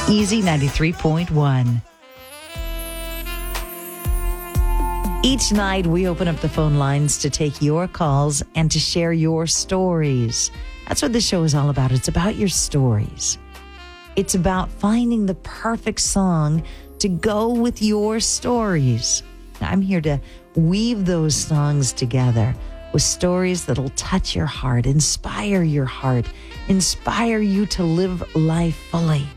Easy 93.1. Each night, we open up the phone lines to take your calls and to share your stories. That's what this show is all about. It's about your stories. It's about finding the perfect song to go with your stories. I'm here to weave those songs together with stories that'll touch your heart, inspire you to live life fully.